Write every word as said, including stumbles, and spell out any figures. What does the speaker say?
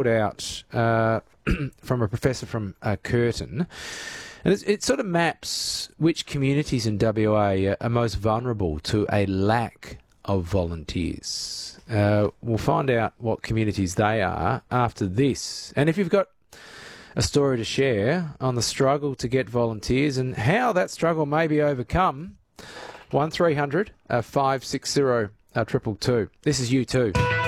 put out uh, from a professor from uh, Curtin. And it's, it sort of maps which communities in W A are most vulnerable to a lack of volunteers. Uh, we'll find out what communities they are after this. And if you've got a story to share on the struggle to get volunteers and how that struggle may be overcome, one three hundred five six zero two two two. This is U two.